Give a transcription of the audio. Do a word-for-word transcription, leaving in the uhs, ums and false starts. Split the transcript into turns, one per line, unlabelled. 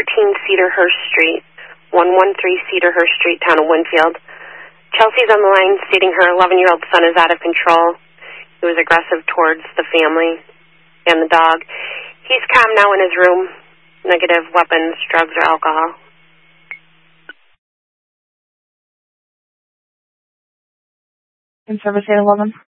eighteen Cedarhurst Street, one one three Cedarhurst Street, town of Winfield. Chelsea's on the line stating her eleven-year-old son is out of control. He was aggressive towards the family and the dog. He's calm now in his room. Negative weapons, drugs, or alcohol.
In service eight eleven.